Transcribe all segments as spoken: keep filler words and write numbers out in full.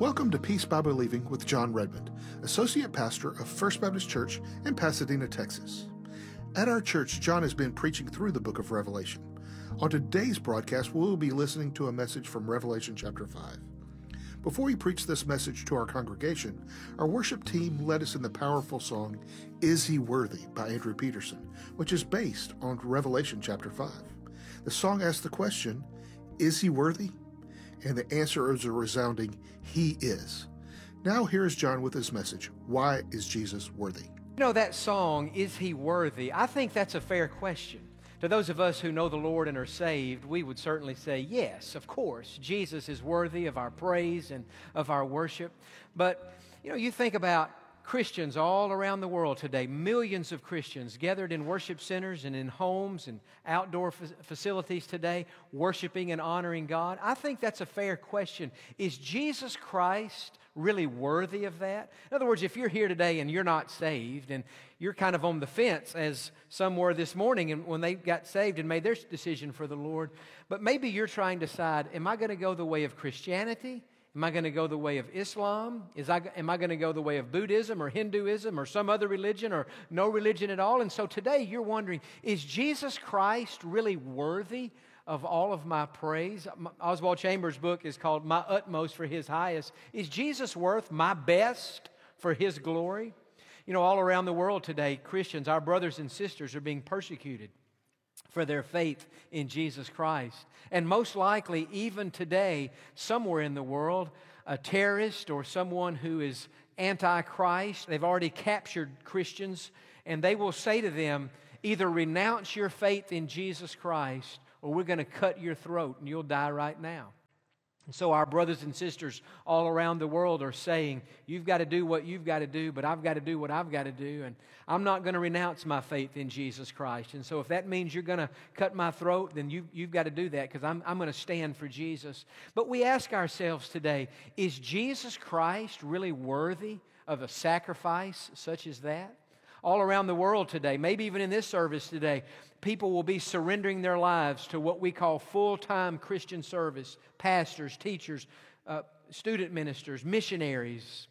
Welcome to Peace by Believing with John Redmond, Associate Pastor of First Baptist Church in Pasadena, Texas. At our church, John has been preaching through the book of Revelation. On today's broadcast, we will be listening to a message from Revelation chapter five. Before he preached this message to our congregation, our worship team led us in the powerful song, Is He Worthy by Andrew Peterson, which is based on Revelation chapter five. The song asks the question, Is He worthy? And the answer is a resounding, He is. Now here's John with his message, Why is Jesus worthy? You know, that song, Is He Worthy? I think that's a fair question. To those of us who know the Lord and are saved, we would certainly say, yes, of course, Jesus is worthy of our praise and of our worship. But, you know, you think about Christians all around the world today, millions of Christians gathered in worship centers and in homes and outdoor f- facilities today, worshiping and honoring God. I think that's a fair question. Is Jesus Christ really worthy of that? In other words, if you're here today and you're not saved and you're kind of on the fence, as some were this morning and when they got saved and made their decision for the Lord, but maybe you're trying to decide, am I going to go the way of Christianity? Am I going to go the way of Islam? Is I, am I going to go the way of Buddhism or Hinduism or some other religion or no religion at all? And so today you're wondering, is Jesus Christ really worthy of all of my praise? Oswald Chambers' book is called My Utmost for His Highest. Is Jesus worth my best for His glory? You know, all around the world today, Christians, our brothers and sisters, are being persecuted for their faith in Jesus Christ. And most likely, even today, somewhere in the world, a terrorist or someone who is anti-Christ, they've already captured Christians, and they will say to them, either renounce your faith in Jesus Christ, or we're going to cut your throat and you'll die right now. And so our brothers and sisters all around the world are saying, you've got to do what you've got to do, but I've got to do what I've got to do, and I'm not going to renounce my faith in Jesus Christ. And so if that means you're going to cut my throat, then you, you've got to do that, because I'm, I'm going to stand for Jesus. But we ask ourselves today, is Jesus Christ really worthy of a sacrifice such as that? All around the world today, maybe even in this service today, people will be surrendering their lives to what we call full-time Christian service. Pastors, teachers, uh, student ministers, missionaries.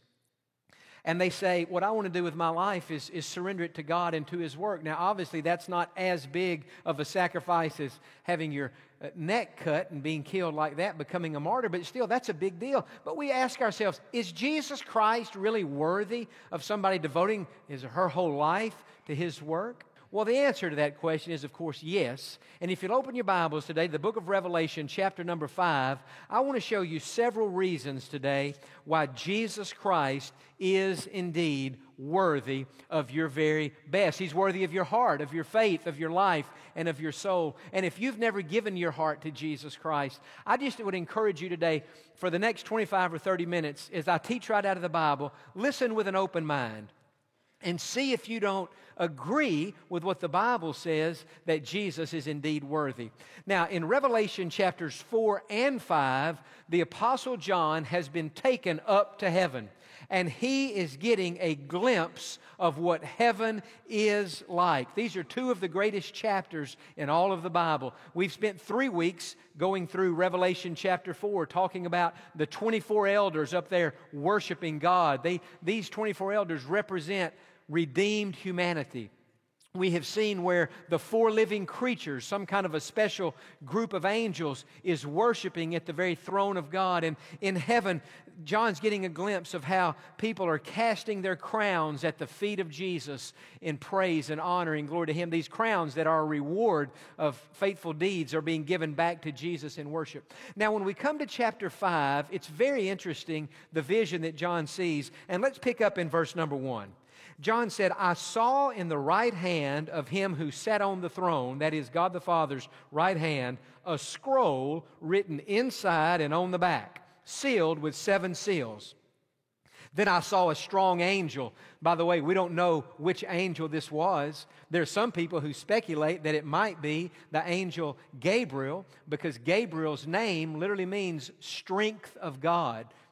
And they say, what I want to do with my life is, is surrender it to God and to His work. Now, obviously, that's not as big of a sacrifice as having your uh, neck cut and being killed like that, becoming a martyr, but still, that's a big deal. But we ask ourselves, is Jesus Christ really worthy of somebody devoting his or her whole life to His work? Well, the answer to that question is, of course, yes. And if you'll open your Bibles today, the book of Revelation, chapter number five, I want to show you several reasons today why Jesus Christ is indeed worthy of your very best. He's worthy of your heart, of your faith, of your life, and of your soul. And if you've never given your heart to Jesus Christ, I just would encourage you today, for the next twenty-five or thirty minutes, as I teach right out of the Bible, listen with an open mind. And see if you don't agree with what the Bible says that Jesus is indeed worthy. Now, in Revelation chapters four and five, the Apostle John has been taken up to heaven. And he is getting a glimpse of what heaven is like. These are two of the greatest chapters in all of the Bible. We've spent three weeks going through Revelation chapter four, talking about the twenty-four elders up there worshiping God. They, these twenty-four elders represent redeemed humanity. We have seen where the four living creatures, some kind of a special group of angels, is worshiping at the very throne of God. And in heaven, John's getting a glimpse of how people are casting their crowns at the feet of Jesus in praise and honor and glory to Him. These crowns that are a reward of faithful deeds are being given back to Jesus in worship. Now, when we come to chapter five, it's very interesting, the vision that John sees. And let's pick up in verse number one. John said, I saw in the right hand of Him who sat on the throne, that is God the Father's right hand, a scroll written inside and on the back, sealed with seven seals. Then I saw a strong angel. By the way, we don't know which angel this was. There are some people who speculate that it might be the angel Gabriel, because Gabriel's name literally means strength of God.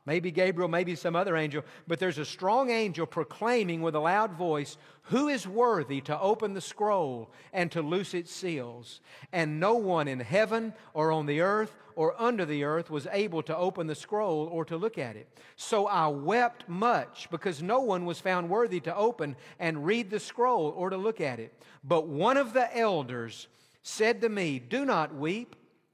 Maybe Gabriel, maybe some other angel, but there's a strong angel proclaiming with a loud voice, "Who is worthy to open the scroll and to loose its seals?" And no one in heaven or on the earth or under the earth was able to open the scroll or to look at it. So I wept much because no one was found worthy to open and read the scroll or to look at it. But one of the elders said to me, "Do not weep.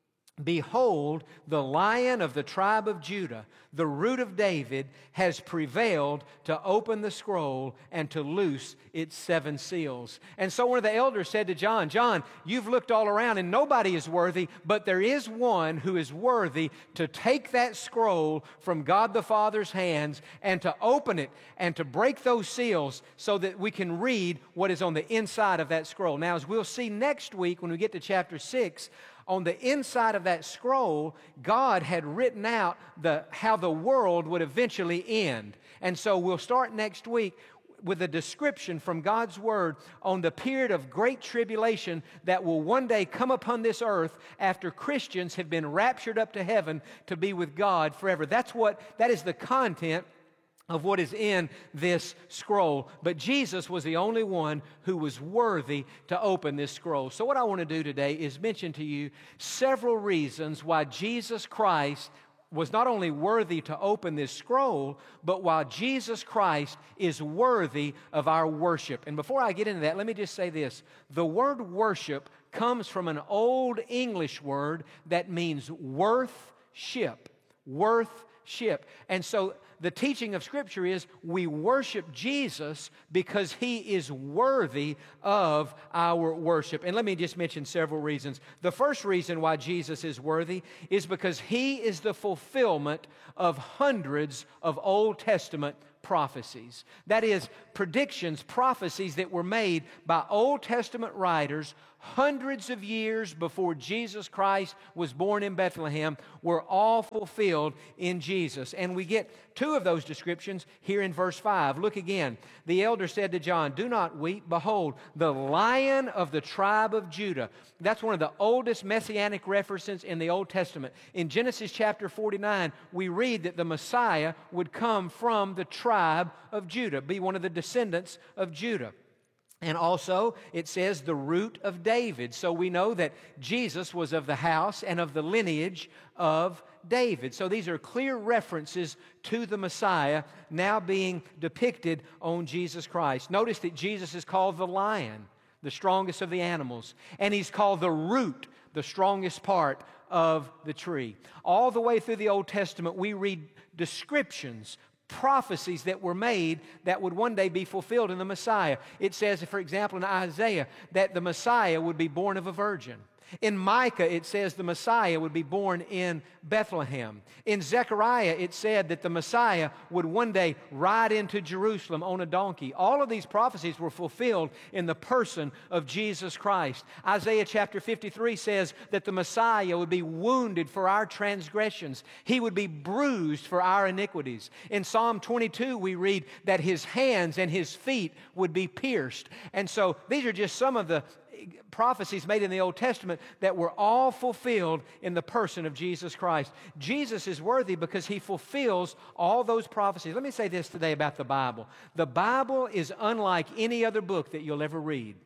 Behold, the Lion of the tribe of Judah, the Root of David, has prevailed to open the scroll and to loose its seven seals." And so one of the elders said to John, "John, you've looked all around and nobody is worthy, but there is one who is worthy to take that scroll from God the Father's hands and to open it and to break those seals so that we can read what is on the inside of that scroll." Now, as we'll see next week when we get to chapter six, on the inside of that scroll, God had written out the, how the world would eventually end. And so we'll start next week with a description from God's Word on the period of great tribulation that will one day come upon this earth after Christians have been raptured up to heaven to be with God forever. That's what, that is the content of what is in this scroll. But Jesus was the only one who was worthy to open this scroll. So what I want to do today is mention to you several reasons why Jesus Christ was not only worthy to open this scroll, but why Jesus Christ is worthy of our worship. And before I get into that, let me just say this. The word worship comes from an old English word that means worth-ship. Worth-ship. And so the teaching of Scripture is we worship Jesus because He is worthy of our worship. And let me just mention several reasons. The first reason why Jesus is worthy is because He is the fulfillment of hundreds of Old Testament prophecies. That is, predictions, prophecies that were made by Old Testament writers hundreds of years before Jesus Christ was born in Bethlehem were all fulfilled in Jesus. And we get two of those descriptions here in verse five. Look again. The elder said to John, "Do not weep. Behold, the Lion of the tribe of Judah." That's one of the oldest messianic references in the Old Testament. In Genesis chapter forty-nine, we read that the Messiah would come from the tribe of Judah, be one of the descendants of Judah. And also, it says the root of David. So we know that Jesus was of the house and of the lineage of David. So these are clear references to the Messiah now being depicted on Jesus Christ. Notice that Jesus is called the Lion, the strongest of the animals. And He's called the root, the strongest part of the tree. All the way through the Old Testament, we read descriptions, prophecies that were made that would one day be fulfilled in the Messiah. It says, for example, in Isaiah, that the Messiah would be born of a virgin. In Micah, it says the Messiah would be born in Bethlehem. In Zechariah, it said that the Messiah would one day ride into Jerusalem on a donkey. All of these prophecies were fulfilled in the person of Jesus Christ. Isaiah chapter fifty-three says that the Messiah would be wounded for our transgressions. He would be bruised for our iniquities. In Psalm twenty-two, we read that His hands and His feet would be pierced. And so these are just some of the prophecies made in the Old Testament that were all fulfilled in the person of Jesus Christ. Jesus is worthy because He fulfills all those prophecies. Let me say this today about the Bible. The Bible is unlike any other book that you'll ever read.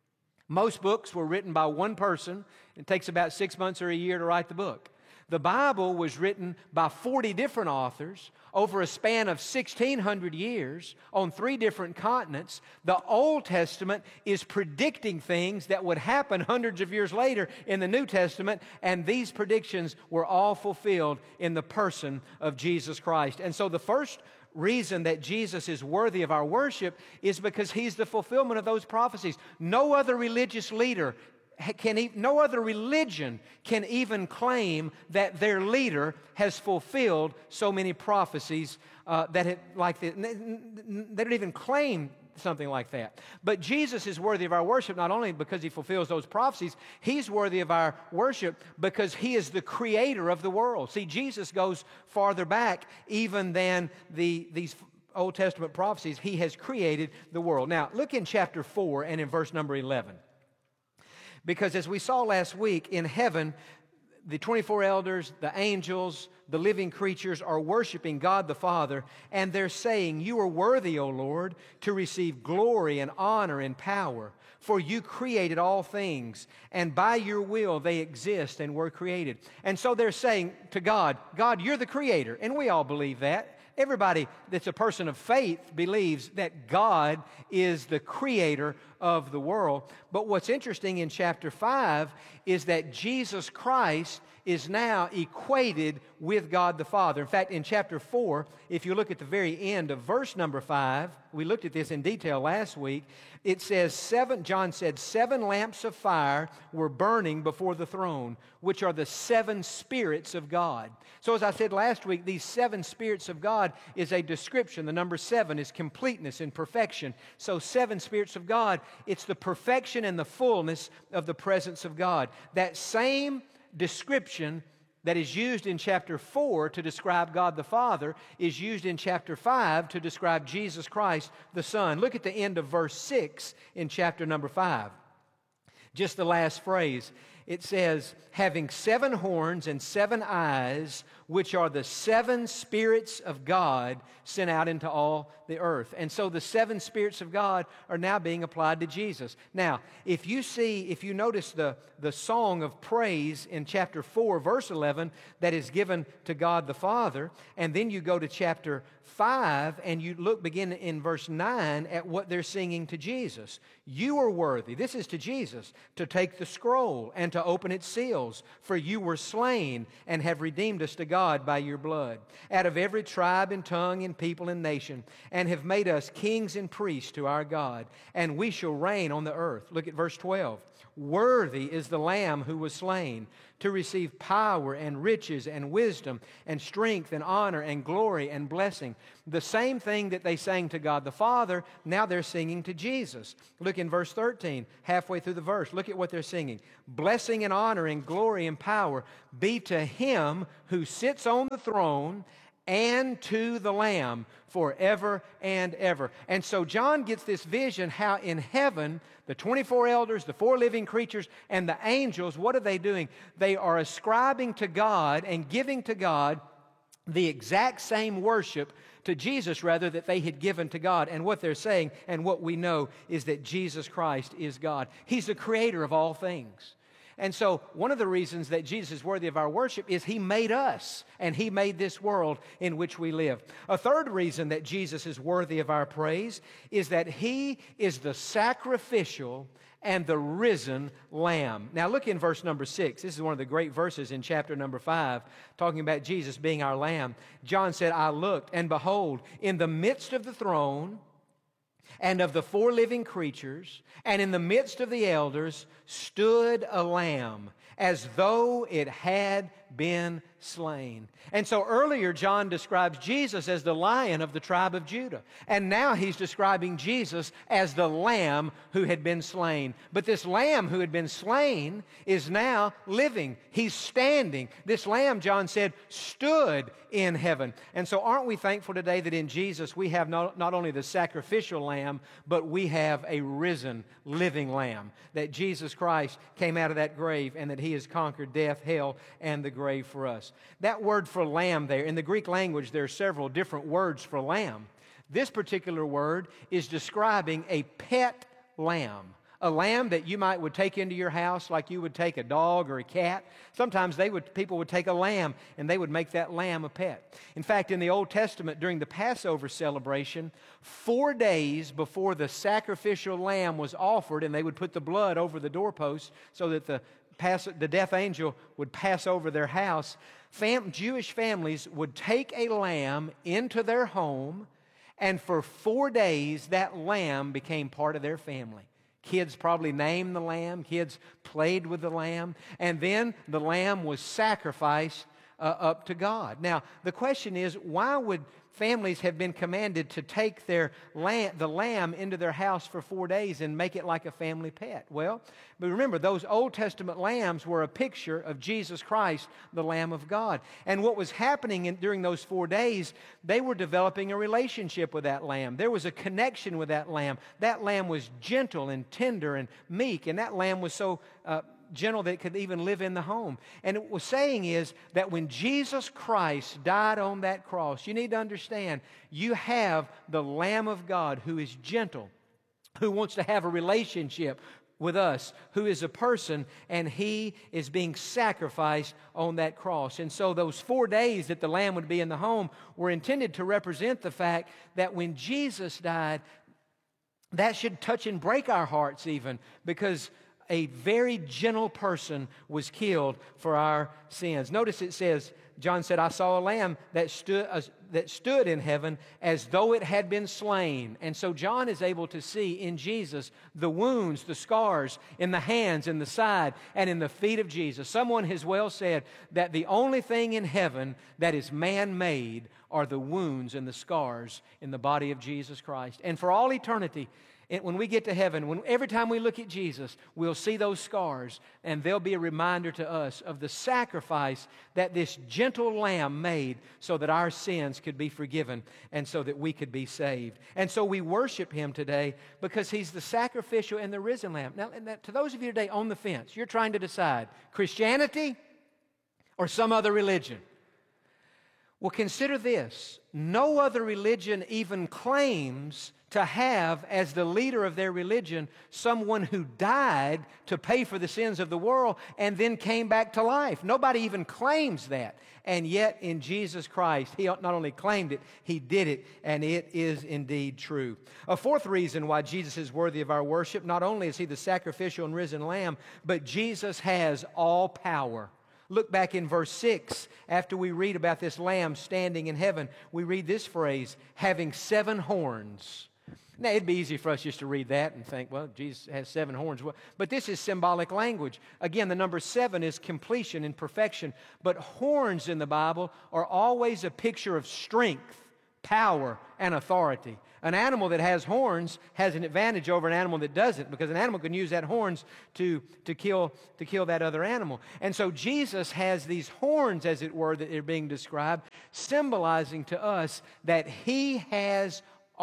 Most books were written by one person. It takes about six months or a year to write the book. The Bible was written by forty different authors over a span of sixteen hundred years on three different continents. The Old Testament is predicting things that would happen hundreds of years later in the New Testament, and these predictions were all fulfilled in the person of Jesus Christ. And so the first reason that Jesus is worthy of our worship is because He's the fulfillment of those prophecies. No other religious leader Can he, no other religion can even claim that their leader has fulfilled so many prophecies uh, that it, like the, they don't even claim something like that. But Jesus is worthy of our worship not only because He fulfills those prophecies, He's worthy of our worship because He is the creator of the world. See, Jesus goes farther back even than the these Old Testament prophecies. He has created the world. Now, look in chapter four and in verse number eleven. Because as we saw last week, in heaven, the twenty-four elders, the angels, the living creatures are worshiping God the Father, and they're saying, "You are worthy, O Lord, to receive glory and honor and power, for you created all things, and by your will they exist and were created." And so they're saying to God, "God, you're the creator," and we all believe that. Everybody that's a person of faith believes that God is the creator of the world. But what's interesting in chapter five is that Jesus Christ is now equated with God the Father. In fact, in chapter four, if you look at the very end of verse number five, we looked at this in detail last week, it says, seven, John said, seven lamps of fire were burning before the throne, which are the seven spirits of God. So as I said last week, these seven spirits of God is a description. The number seven is completeness and perfection. So seven spirits of God, it's the perfection and the fullness of the presence of God. That same description that is used in chapter four to describe God the Father is used in chapter five to describe Jesus Christ the Son. Look at the end of verse six in chapter number five. Just the last phrase. It says, having seven horns and seven eyes, which are the seven spirits of God sent out into all the earth. And so the seven spirits of God are now being applied to Jesus. Now, if you see, if you notice the, the song of praise in chapter four, verse eleven, that is given to God the Father, and then you go to chapter five and you look, begin in verse nine at what they're singing to Jesus. You are worthy, this is to Jesus, to take the scroll and to open its seals, for you were slain and have redeemed us to God by your blood, out of every tribe and tongue and people and nation, and have made us kings and priests to our God, and we shall reign on the earth. Look at verse twelve. Worthy is the Lamb who was slain to receive power and riches and wisdom and strength and honor and glory and blessing. The same thing that they sang to God the Father, now they're singing to Jesus. Look in verse thirteen, halfway through the verse. Look at what they're singing. Blessing and honor and glory and power be to Him who sits on the throne and to the Lamb forever and ever. And so John gets this vision how in heaven, the twenty-four elders, the four living creatures, and the angels, what are they doing? They are ascribing to God and giving to God the exact same worship to Jesus, rather, that they had given to God. And what they're saying, and what we know, is that Jesus Christ is God. He's the creator of all things. And so one of the reasons that Jesus is worthy of our worship is He made us, and He made this world in which we live. A third reason that Jesus is worthy of our praise is that He is the sacrificial and the risen Lamb. Now look in verse number six. This is one of the great verses in chapter number five, talking about Jesus being our Lamb. John said, I looked, and behold, in the midst of the throne and of the four living creatures, and in the midst of the elders, stood a lamb, as though it had been slain. And so earlier John describes Jesus as the Lion of the tribe of Judah. And now he's describing Jesus as the Lamb who had been slain. But this Lamb who had been slain is now living. He's standing. This Lamb, John said, stood in heaven. And so aren't we thankful today that in Jesus we have not, not only the sacrificial Lamb, but we have a risen, living Lamb. That Jesus Christ came out of that grave and that He has conquered death, hell, and the grave for us. That word for lamb there, in the Greek language, there are several different words for lamb. This particular word is describing a pet lamb. A lamb that you might would take into your house like you would take a dog or a cat. Sometimes they would, people would take a lamb and they would make that lamb a pet. In fact, in the Old Testament, during the Passover celebration, four days before the sacrificial lamb was offered, and they would put the blood over the doorpost so that the Pass, the death angel would pass over their house, fam, Jewish families would take a lamb into their home, and for four days that lamb became part of their family. Kids probably named the lamb, kids played with the lamb, and then the lamb was sacrificed uh, up to God. Now, the question is, why would families have been commanded to take their lamb, the lamb into their house for four days and make it like a family pet? Well, but remember, those Old Testament lambs were a picture of Jesus Christ, the Lamb of God. And what was happening in, during those four days, they were developing a relationship with that lamb. There was a connection with that lamb. That lamb was gentle and tender and meek, and that lamb was so uh, gentle that could even live in the home. And it was saying is that when Jesus Christ died on that cross, you need to understand, you have the Lamb of God who is gentle, who wants to have a relationship with us, who is a person, and He is being sacrificed on that cross. And so those four days that the Lamb would be in the home were intended to represent the fact that when Jesus died, that should touch and break our hearts even, because a very gentle person was killed for our sins. Notice it says, John said, I saw a lamb that stood, uh, that stood in heaven as though it had been slain. And so John is able to see in Jesus the wounds, the scars in the hands, in the side, and in the feet of Jesus. Someone has well said that the only thing in heaven that is man-made are the wounds and the scars in the body of Jesus Christ. And for all eternity, when we get to heaven, when every time we look at Jesus, we'll see those scars, and they'll be a reminder to us of the sacrifice that this gentle lamb made so that our sins could be forgiven and so that we could be saved. And so we worship Him today because He's the sacrificial and the risen lamb. Now, and that, to those of you today on the fence, you're trying to decide Christianity or some other religion. Well, consider this. No other religion even claims to have as the leader of their religion someone who died to pay for the sins of the world and then came back to life. Nobody even claims that. And yet in Jesus Christ, He not only claimed it, He did it, and it is indeed true. A fourth reason why Jesus is worthy of our worship, not only is He the sacrificial and risen Lamb, but Jesus has all power. Look back in verse six. After we read about this lamb standing in heaven, we read this phrase, having seven horns. Now, it'd be easy for us just to read that and think, well, Jesus has seven horns. But this is symbolic language. Again, the number seven is completion and perfection. But horns in the Bible are always a picture of strength, power, and authority. An animal that has horns has an advantage over an animal that doesn't, because an animal can use that horns to, to, kill, to kill that other animal. And so Jesus has these horns, as it were, that are being described, symbolizing to us that He has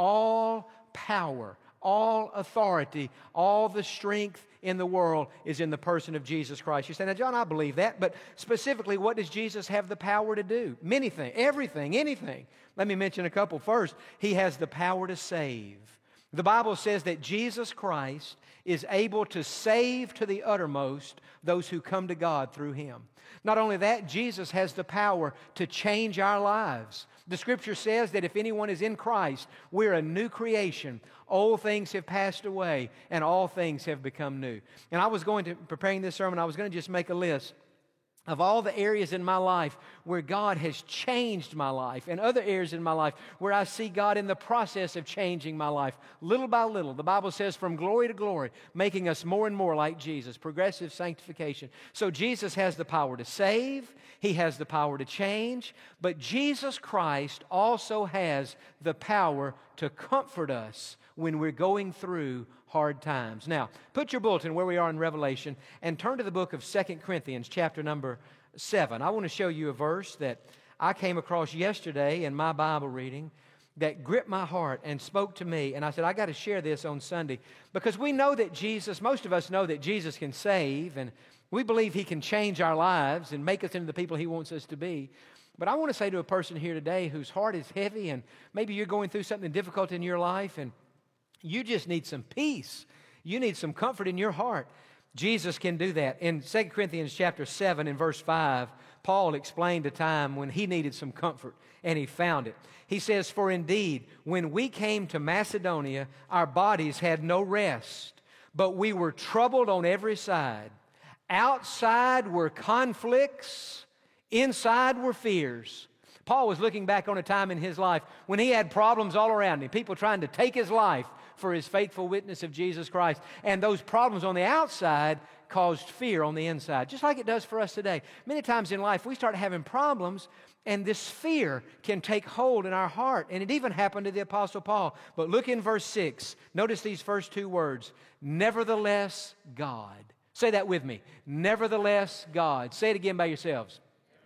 all power, all authority, all the strength in the world is in the person of Jesus Christ. You say, now, John, I believe that, but specifically, what does Jesus have the power to do? Many things, everything, anything. Let me mention a couple. First, He has the power to save. The Bible says that Jesus Christ is able to save to the uttermost those who come to God through Him. Not only that, Jesus has the power to change our lives. The Scripture says that if anyone is in Christ, we're a new creation. Old things have passed away, and all things have become new. And I was going to, preparing this sermon, I was going to just make a list of all the areas in my life where God has changed my life, and other areas in my life where I see God in the process of changing my life, little by little. The Bible says from glory to glory, making us more and more like Jesus, progressive sanctification. So Jesus has the power to save, He has the power to change, but Jesus Christ also has the power to comfort us when we're going through hard times. Now, put your bulletin where we are in Revelation and turn to the book of Second Corinthians, chapter number seven. I want to show you a verse that I came across yesterday in my Bible reading that gripped my heart and spoke to me. And I said, I got to share this on Sunday because we know that Jesus, most of us know that Jesus can save, and we believe He can change our lives and make us into the people He wants us to be. But I want to say to a person here today whose heart is heavy, and maybe you're going through something difficult in your life, and you just need some peace. You need some comfort in your heart. Jesus can do that. In Second Corinthians chapter seven and verse five, Paul explained a time when he needed some comfort, and he found it. He says, for indeed, when we came to Macedonia, our bodies had no rest, but we were troubled on every side. Outside were conflicts, inside were fears. Paul was looking back on a time in his life when he had problems all around him, people trying to take his life for his faithful witness of Jesus Christ. And those problems on the outside caused fear on the inside, just like it does for us today. Many times in life, we start having problems, and this fear can take hold in our heart. And it even happened to the Apostle Paul. But look in verse six. Notice these first two words, nevertheless God. Say that with me. Nevertheless God. Say it again by yourselves.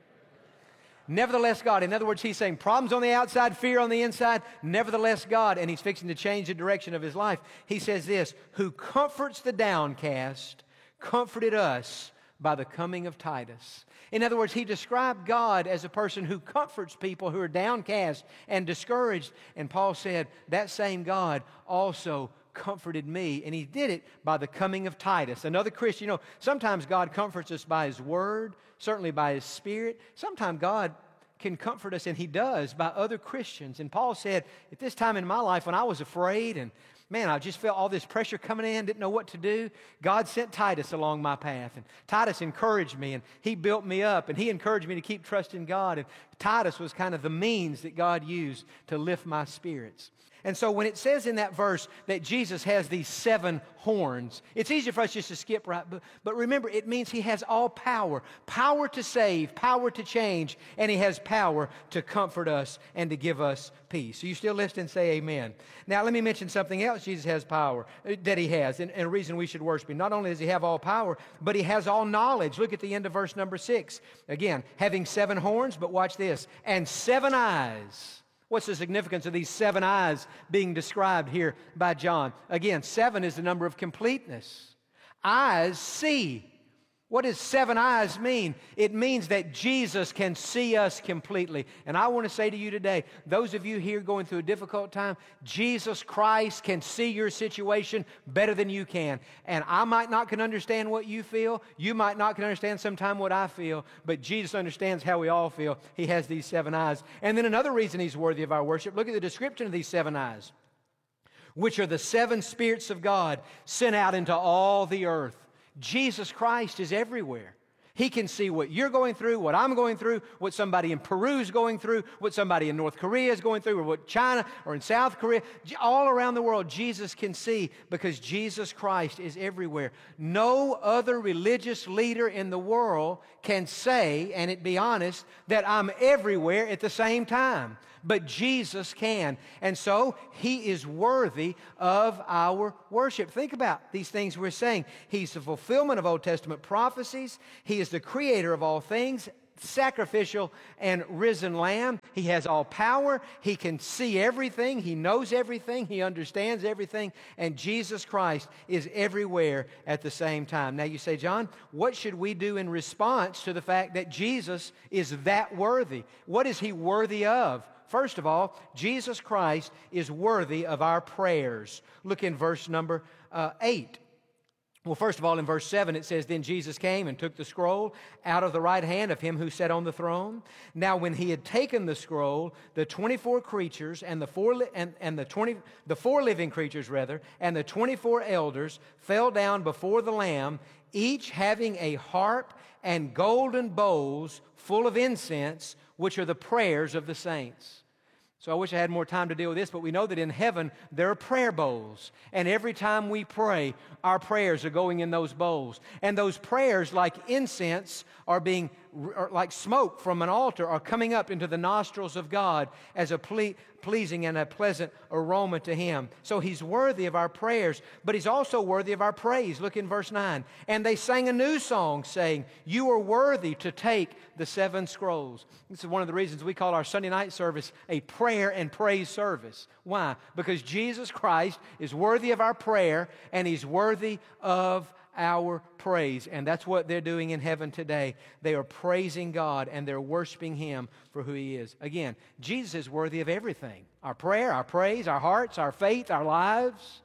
Nevertheless God. In other words, he's saying problems on the outside, fear on the inside. Nevertheless God. And he's fixing to change the direction of his life. He says this, who comforts the downcast, comforted us by the coming of Titus. In other words, he described God as a person who comforts people who are downcast and discouraged. And Paul said, that same God also comforted me, and he did it by the coming of Titus. Another Christian, you know, sometimes God comforts us by His Word, certainly by His Spirit. Sometimes God can comfort us, and He does, by other Christians. And Paul said, at this time in my life when I was afraid and man, I just felt all this pressure coming in, didn't know what to do, God sent Titus along my path. And Titus encouraged me, and he built me up, and he encouraged me to keep trusting God. And Titus was kind of the means that God used to lift my spirits. And so when it says in that verse that Jesus has these seven horns, it's easy for us just to skip right, but, but remember, it means He has all power. Power to save, power to change, and He has power to comfort us and to give us peace. So you still listen, say amen. Now let me mention something else Jesus has power, that He has, and, and a reason we should worship Him. Not only does He have all power, but He has all knowledge. Look at the end of verse number six. Again, having seven horns, but watch this, and seven eyes. What's the significance of these seven eyes being described here by John? Again, seven is the number of completeness. Eyes see. What does seven eyes mean? It means that Jesus can see us completely. And I want to say to you today, those of you here going through a difficult time, Jesus Christ can see your situation better than you can. And I might not can understand what you feel. You might not can understand sometime what I feel. But Jesus understands how we all feel. He has these seven eyes. And then another reason He's worthy of our worship, look at the description of these seven eyes, which are the seven spirits of God sent out into all the earth. Jesus Christ is everywhere. He can see what you're going through, what I'm going through, what somebody in Peru is going through, what somebody in North Korea is going through, or what China or in South Korea. All around the world, Jesus can see because Jesus Christ is everywhere. No other religious leader in the world can say, and it be honest, that I'm everywhere at the same time. But Jesus can. And so He is worthy of our worship. Think about these things we're saying. He's the fulfillment of Old Testament prophecies. He is the creator of all things, sacrificial and risen Lamb. He has all power. He can see everything. He knows everything. He understands everything. And Jesus Christ is everywhere at the same time. Now you say, John, what should we do in response to the fact that Jesus is that worthy? What is He worthy of? First of all, Jesus Christ is worthy of our prayers. Look in verse number uh, eight. Well, first of all, in verse seven, it says, Then Jesus came and took the scroll out of the right hand of Him who sat on the throne. Now, when He had taken the scroll, the twenty-four creatures and the four li- and, and the twenty the four living creatures rather, and the twenty-four elders fell down before the Lamb, each having a harp and golden bowls full of incense, which are the prayers of the saints. So I wish I had more time to deal with this, but we know that in heaven there are prayer bowls. And every time we pray, our prayers are going in those bowls. And those prayers, like incense, are being, are like smoke from an altar, are coming up into the nostrils of God as a ple- pleasing and a pleasant aroma to Him. So He's worthy of our prayers, but He's also worthy of our praise. Look in verse nine. And they sang a new song, saying, You are worthy to take the seven scrolls. This is one of the reasons we call our Sunday night service a prayer and praise service. Why? Because Jesus Christ is worthy of our prayer, and He's worthy of our praise. And that's what they're doing in heaven today. They are praising God and they're worshiping Him for who He is. Again, Jesus is worthy of everything. Our prayer, our praise, our hearts, our faith, our lives.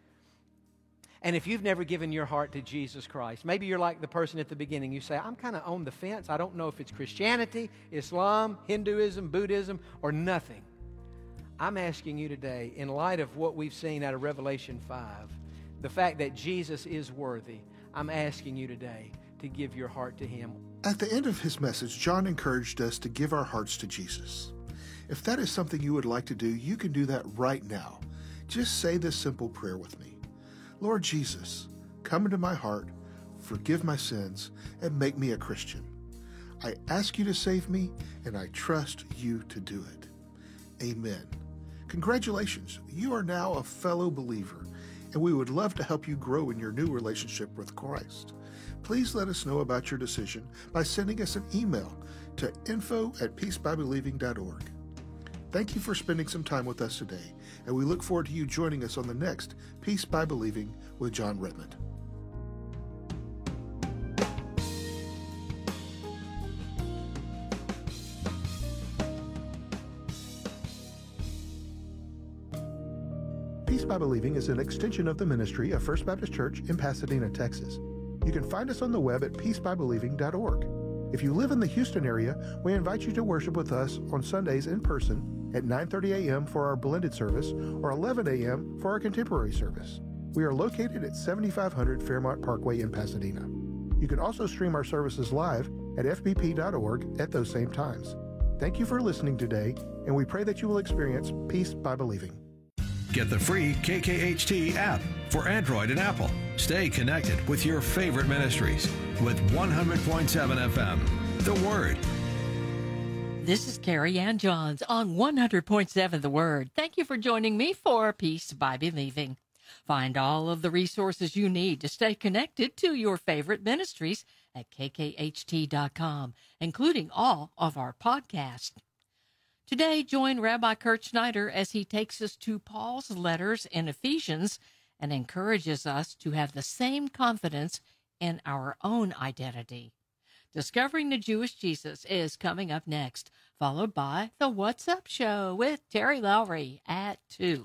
And if you've never given your heart to Jesus Christ, maybe you're like the person at the beginning. You say, I'm kind of on the fence. I don't know if it's Christianity, Islam, Hinduism, Buddhism, or nothing. I'm asking you today, in light of what we've seen out of Revelation five, the fact that Jesus is worthy, I'm asking you today to give your heart to Him. At the end of his message, John encouraged us to give our hearts to Jesus. If that is something you would like to do, you can do that right now. Just say this simple prayer with me. Lord Jesus, come into my heart, forgive my sins, and make me a Christian. I ask you to save me, and I trust you to do it. Amen. Congratulations, you are now a fellow believer, and we would love to help you grow in your new relationship with Christ. Please let us know about your decision by sending us an email to info at peace by believing dot org. Thank you for spending some time with us today, and we look forward to you joining us on the next Peace by Believing with John Redmond. Peace by Believing is an extension of the ministry of First Baptist Church in Pasadena, Texas. You can find us on the web at peace by believing dot org. If you live in the Houston area, we invite you to worship with us on Sundays in person at nine thirty a.m. for our blended service or eleven a.m. for our contemporary service. We are located at seventy-five hundred Fairmont Parkway in Pasadena. You can also stream our services live at f b p dot org at those same times. Thank you for listening today, and we pray that you will experience peace by believing. Get the free K K H T app for Android and Apple. Stay connected with your favorite ministries with one hundred point seven F M, The Word. This is Carrie Ann Johns on one hundred point seven The Word. Thank you for joining me for Peace by Believing. Find all of the resources you need to stay connected to your favorite ministries at k k h t dot com, including all of our podcasts. Today, join Rabbi Kurt Schneider as he takes us to Paul's letters in Ephesians and encourages us to have the same confidence in our own identity. Discovering the Jewish Jesus is coming up next, followed by the What's Up Show with Terry Lowry at two.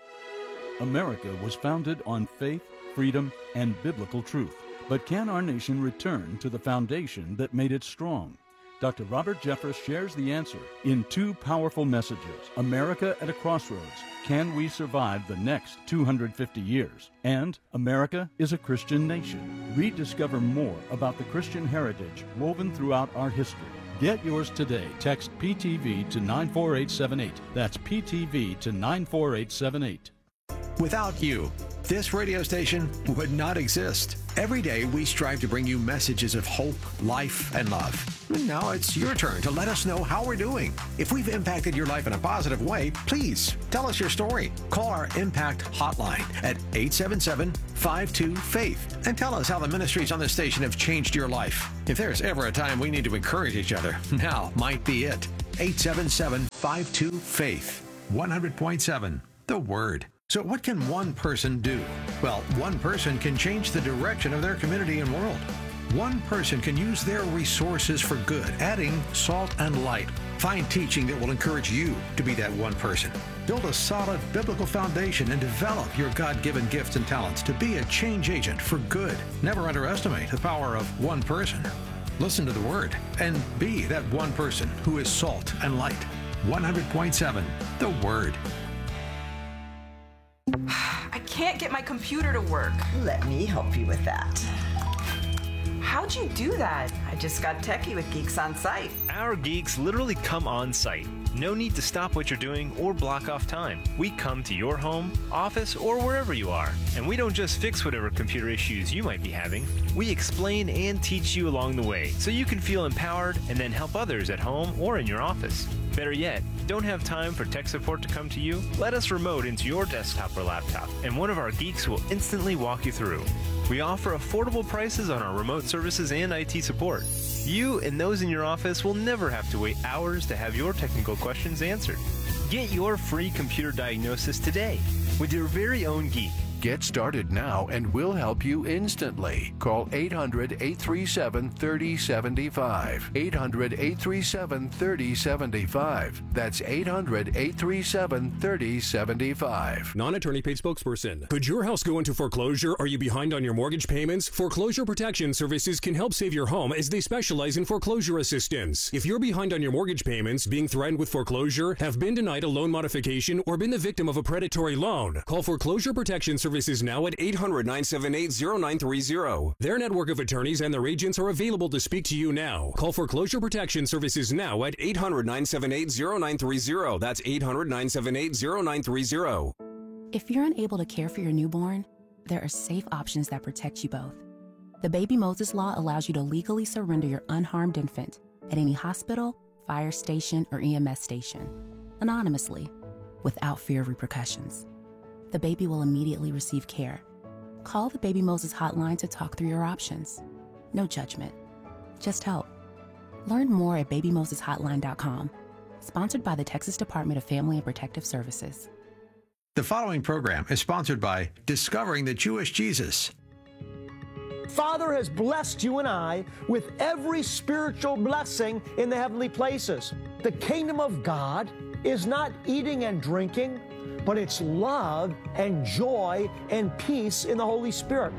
America was founded on faith, freedom, and biblical truth. But can our nation return to the foundation that made it strong? Doctor Robert Jeffress shares the answer in two powerful messages. America at a Crossroads. Can we survive the next two hundred fifty years? And America is a Christian nation. Rediscover more about the Christian heritage woven throughout our history. Get yours today. Text P T V to nine four eight seven eight. That's P T V to nine four eight seven eight. Without you, this radio station would not exist. Every day we strive to bring you messages of hope, life, and love. Now it's your turn to let us know how we're doing. If we've impacted your life in a positive way, please tell us your story. Call our Impact Hotline at eight seven seven, five two, faith and tell us how the ministries on this station have changed your life. If there's ever a time we need to encourage each other, now might be it. eight seven seven, five two, faith. one hundred point seven, The Word. So what can one person do? Well, one person can change the direction of their community and world. One person can use their resources for good, adding salt and light. Find teaching that will encourage you to be that one person. Build a solid biblical foundation and develop your God-given gifts and talents to be a change agent for good. Never underestimate the power of one person. Listen to the Word and be that one person who is salt and light. one hundred point seven, The Word. I can't get my computer to work. Let me help you with that. How'd you do that? I just got techie with Geeks on Site. Our geeks literally come on site. No need to stop what you're doing or block off time. We come to your home, office, or wherever you are. And we don't just fix whatever computer issues you might be having. We explain and teach you along the way so you can feel empowered and then help others at home or in your office. Better yet, don't have time for tech support to come to you? Let us remote into your desktop or laptop, and one of our geeks will instantly walk you through. We offer affordable prices on our remote services and I T support. You and those in your office will never have to wait hours to have your technical questions answered. Get your free computer diagnosis today with your very own geek. Get started now and we'll help you instantly. Call eight hundred, eight three seven, three oh seven five. eight hundred, eight three seven, three oh seven five. That's eight hundred, eight three seven, three oh seven five. Non-attorney paid spokesperson. Could your house go into foreclosure? Are you behind on your mortgage payments? Foreclosure Protection Services can help save your home as they specialize in foreclosure assistance. If you're behind on your mortgage payments, being threatened with foreclosure, have been denied a loan modification, or been the victim of a predatory loan, call Foreclosure Protection Services now at eight hundred, nine seven eight, zero nine three zero. Their network of attorneys and their agents are available to speak to you now. Call Foreclosure Protection Services now at eight hundred, nine seven eight, zero nine three zero. That's eight hundred, nine seven eight, zero nine three zero. If you're unable to care for your newborn, there are safe options that protect you both. The Baby Moses Law allows you to legally surrender your unharmed infant at any hospital, fire station, or E M S station, anonymously, without fear of repercussions. The baby will immediately receive care. Call the Baby Moses hotline to talk through your options. No judgment, just help. Learn more at baby moses hotline dot com. Sponsored by the Texas Department of Family and Protective Services. The following program is sponsored by Discovering the Jewish Jesus. Father has blessed you and I with every spiritual blessing in the heavenly places. The kingdom of God is not eating and drinking, but it's love and joy and peace in the Holy Spirit.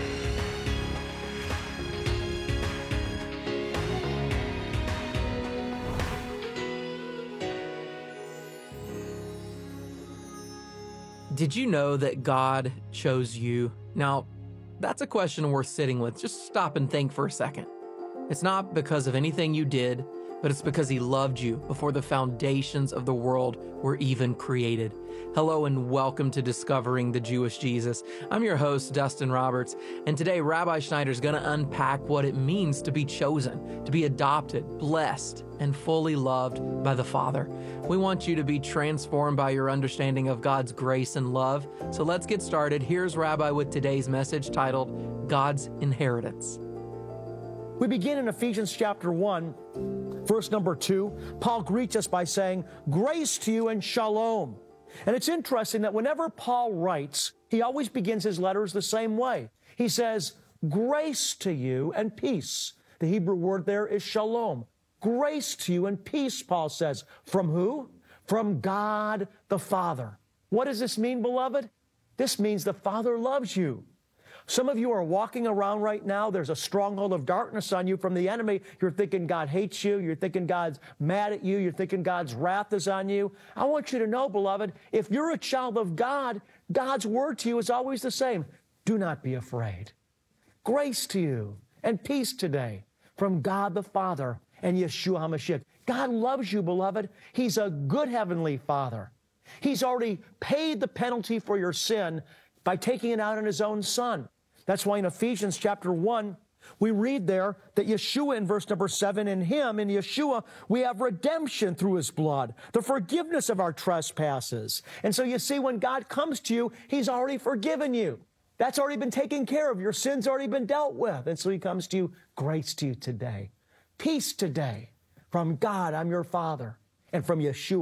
Did you know that God chose you? Now, that's a question worth sitting with. Just stop and think for a second. It's not because of anything you did, but it's because He loved you before the foundations of the world were even created. Hello and welcome to Discovering the Jewish Jesus. I'm your host, Dustin Roberts, and today Rabbi Schneider is going to unpack what it means to be chosen, to be adopted, blessed, and fully loved by the Father. We want you to be transformed by your understanding of God's grace and love. So let's get started. Here's Rabbi with today's message titled, God's Inheritance. We begin in Ephesians chapter one, verse number two. Paul greets us by saying, grace to you and shalom. And it's interesting that whenever Paul writes, he always begins his letters the same way. He says, grace to you and peace. The Hebrew word there is shalom. Grace to you and peace, Paul says. From who? From God the Father. What does this mean, beloved? This means the Father loves you. Some of you are walking around right now. There's a stronghold of darkness on you from the enemy. You're thinking God hates you. You're thinking God's mad at you. You're thinking God's wrath is on you. I want you to know, beloved, if you're a child of God, God's word to you is always the same. Do not be afraid. Grace to you and peace today from God the Father and Yeshua HaMashiach. God loves you, beloved. He's a good heavenly Father. He's already paid the penalty for your sin by taking it out on His own Son. That's why in Ephesians chapter one, we read there that Yeshua in verse number seven, in Him, in Yeshua, we have redemption through His blood, the forgiveness of our trespasses. And so you see, when God comes to you, He's already forgiven you. That's already been taken care of. Your sin's already been dealt with. And so He comes to you, grace to you today, peace today. From God, I'm your Father, and from Yeshua.